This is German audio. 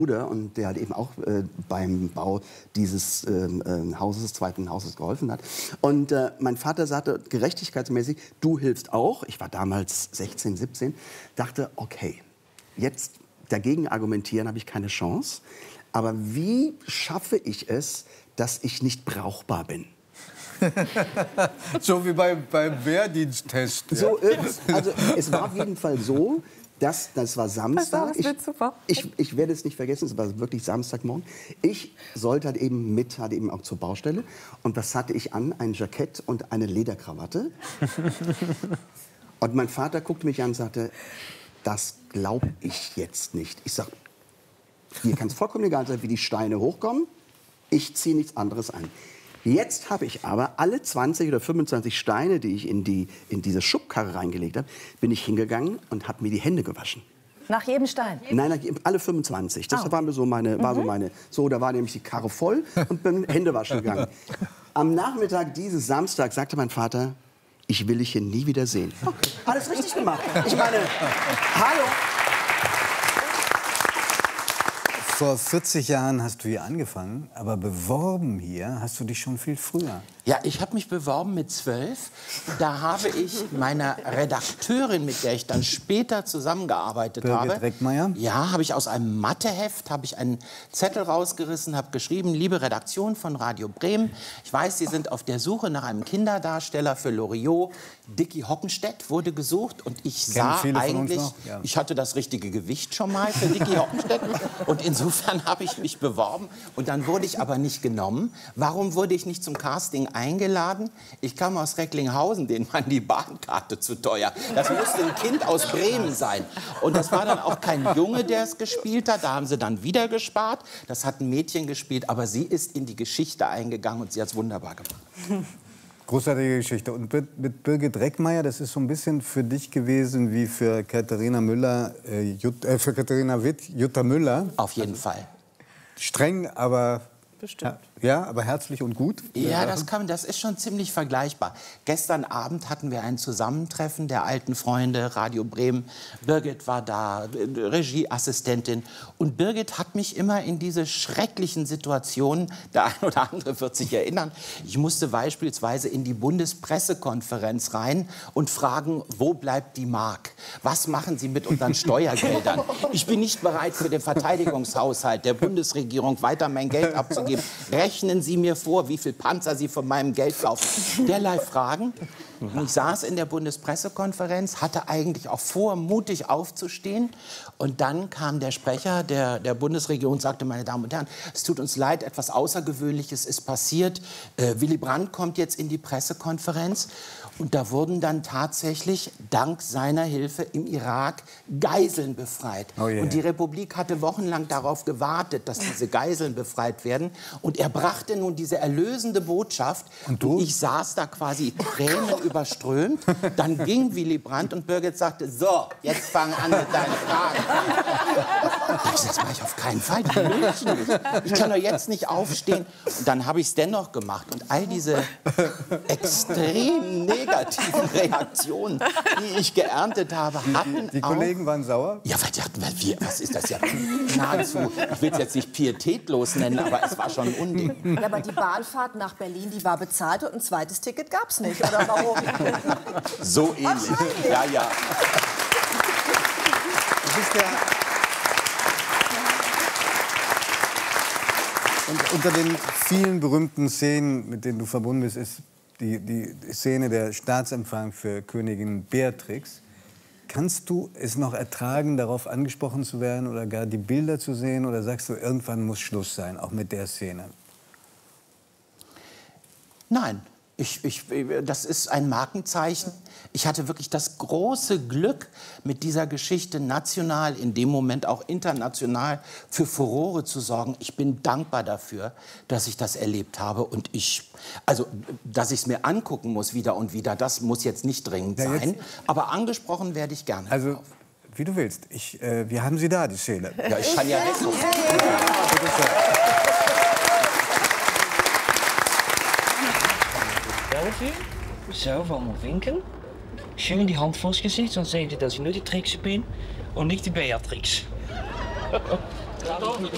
Bruder, und der halt eben auch beim Bau dieses zweiten Hauses geholfen hat. Und mein Vater sagte gerechtigkeitsmäßig, du hilfst auch. Ich war damals 16, 17, dachte, okay, jetzt dagegen argumentieren habe ich keine Chance. Aber wie schaffe ich es, dass ich nicht brauchbar bin? So wie beim Wehrdiensttest. Ja. So, also es war auf jeden Fall so, das war Samstag. Das wird super. Ich werde es nicht vergessen, es war wirklich Samstagmorgen. Ich sollte halt eben auch zur Baustelle. Und was hatte ich an? Ein Jackett und eine Lederkrawatte. Und mein Vater guckte mich an und sagte, das glaube ich jetzt nicht. Ich sage, mir kann es vollkommen egal sein, wie die Steine hochkommen. Ich ziehe nichts anderes an. Jetzt habe ich aber alle 20 oder 25 Steine, die ich in diese Schubkarre reingelegt habe, bin ich hingegangen und habe mir die Hände gewaschen. Nach jedem Stein? Nein, alle 25. Das war so meine. So, da war nämlich die Karre voll und bin Hände waschen gegangen. Am Nachmittag dieses Samstag sagte mein Vater, ich will dich hier nie wieder sehen. Alles richtig gemacht. Ich meine, hallo. Vor 40 Jahren hast du hier angefangen, aber beworben hier hast du dich schon viel früher. Ja, ich habe mich beworben mit 12. Da habe ich meiner Redakteurin, mit der ich dann später zusammengearbeitet habe, Birgit Reckmeier? Ja, habe ich aus einem Matheheft einen Zettel rausgerissen, habe geschrieben, liebe Redaktion von Radio Bremen, ich weiß, Sie sind auf der Suche nach einem Kinderdarsteller für Loriot. Dicky Hoppenstedt wurde gesucht und ich sah eigentlich, ja. Ich hatte das richtige Gewicht schon mal für Dicky Hoppenstedt und insofern habe ich mich beworben und dann wurde ich aber nicht genommen. Warum wurde ich nicht zum Casting eingeladen? Ich kam aus Recklinghausen, denen war die Bahnkarte zu teuer. Das musste ein Kind aus Bremen sein. Und das war dann auch kein Junge, der es gespielt hat. Da haben sie dann wieder gespart. Das hat ein Mädchen gespielt, aber sie ist in die Geschichte eingegangen und sie hat es wunderbar gemacht. Großartige Geschichte. Und mit Birgit Reckmeier, das ist so ein bisschen für dich gewesen wie für Katharina Müller, für Katharina Witt, Jutta Müller. Auf jeden Fall. Streng, aber Bestimmt. Ja, aber herzlich und gut. Ja, das ist schon ziemlich vergleichbar. Gestern Abend hatten wir ein Zusammentreffen der alten Freunde, Radio Bremen. Birgit war da, Regieassistentin. Und Birgit hat mich immer in diese schrecklichen Situationen, der ein oder andere wird sich erinnern, ich musste beispielsweise in die Bundespressekonferenz rein und fragen, wo bleibt die Mark? Was machen Sie mit unseren Steuergeldern? Ich bin nicht bereit, für den Verteidigungshaushalt der Bundesregierung weiter mein Geld abzugeben. Rechnen Sie mir vor, wie viel Panzer Sie von meinem Geld kaufen. Derlei Fragen. Und ich saß in der Bundespressekonferenz, hatte eigentlich auch vor, mutig aufzustehen. Und dann kam der Sprecher der Bundesregierung und sagte, meine Damen und Herren, es tut uns leid, etwas Außergewöhnliches ist passiert. Willy Brandt kommt jetzt in die Pressekonferenz. Und da wurden dann tatsächlich, dank seiner Hilfe, im Irak Geiseln befreit. Oh yeah. Und die Republik hatte wochenlang darauf gewartet, dass diese Geiseln befreit werden. Und er brachte nun diese erlösende Botschaft. Und ich saß da quasi Tränen überströmt. Dann ging Willy Brandt und Birgit sagte, so, jetzt fang an mit deinen Fragen. Das mache ich auf keinen Fall. Die lynchen mich. Ich kann doch jetzt nicht aufstehen. Und dann habe ich es dennoch gemacht. Und all diese extrem negativen Reaktionen, die ich geerntet habe, hatten die Kollegen waren sauer? Ja, weil die dachten, was ist das ja nahezu, ich will es jetzt nicht pietätlos nennen, aber es war schon ein Unding. Ja, aber die Bahnfahrt nach Berlin, die war bezahlt und ein zweites Ticket gab es nicht, oder warum? So ähnlich, ja, ja. Du bist ja und unter den vielen berühmten Szenen, mit denen du verbunden bist, ist die Szene der Staatsempfang für Königin Beatrix. Kannst du es noch ertragen, darauf angesprochen zu werden oder gar die Bilder zu sehen? Oder sagst du, irgendwann muss Schluss sein, auch mit der Szene? Nein. Das ist ein Markenzeichen. Ich hatte wirklich das große Glück, mit dieser Geschichte national, in dem Moment auch international, für Furore zu sorgen. Ich bin dankbar dafür, dass ich das erlebt habe. Und dass ich es mir angucken muss wieder und wieder, das muss jetzt nicht dringend sein. Aber angesprochen werde ich gerne. Also, wie du willst. Wir haben sie da, die Szene. Ja, ich kann ja weggucken. Zo, van mijn winkel. Schön die Hand vors Gesicht, sonst seht ihr, dass ich nur die Trickse bin und nicht die Beatrix.